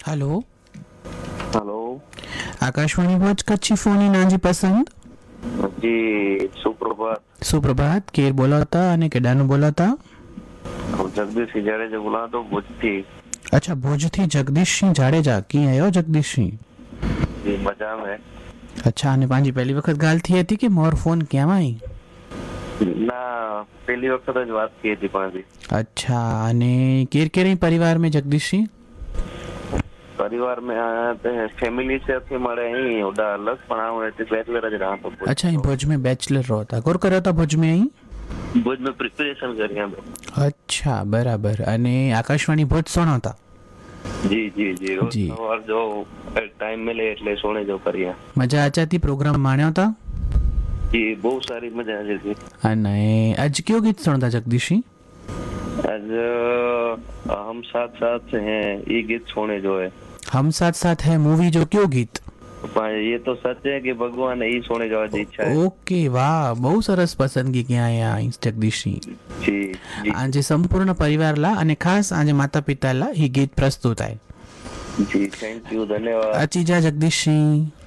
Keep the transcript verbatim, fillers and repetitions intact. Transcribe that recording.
Hello hello Akashvani watch कच्ची phone in आजी पसंद जी सुप्रभात सुप्रभात केर बोलाता અને કેડાનું બોલાતા હું જગદીશસિંહ જાડેજા બોલાતો ભુજથી અચ્છા ભુજથી જગદીશસિંહ જાડેજા કી આયો જગદીશસિંહ જી મજા में અચ્છા અને પાંજી પહેલી વખત ગાલ થઈ હતી કે મોર ફોન ક્યાં આવી ના પહેલી વખત જ વાત થઈ હતી પાંજી અચ્છા અને કેર કેર પરિવાર में जगदीशसिंह परिवार में फैमिली से अथी મળે અહીં ઓડા અલગ પણ આ હું બેચલર જ રહા તો अच्छा અહીં ભુજ में बैचलर रहता કોર કર્યો હતા ભુજ में અહીં ભુજ में प्रिपरेशन કરી અમે અચ્છા બરાબર અને આકાશવાણી ભુજ સોણોતા જી જી જી રોજ જી. સવાર જો ટાઈમ મળે એટલે સોને જો કરીએ મજા આચાતી પ્રોગ્રામ માણ્યો હતા જી બહુ સારી મજા આવી હતી અને આજ કયો ગીત સુણતા જગદીશસિંહ आज हम साथ साथ हैं ये गीत सोने जो है हम साथ साथ है मूवी जो क्यों गीत ये तो सच है कि भगवान ये सोने जवानी इच्छा है ओके वाह બહુ સરસ પસંદગી ક્યાં આયા જગદીશસિંહ जी जी આજે સંપૂર્ણ પરિવારલા અને ખાસ આજે માતા પિતાલા ही गीत प्रस्तुत आहे जी थैंक यू धन्यवाद अची जा जगदीशसिंह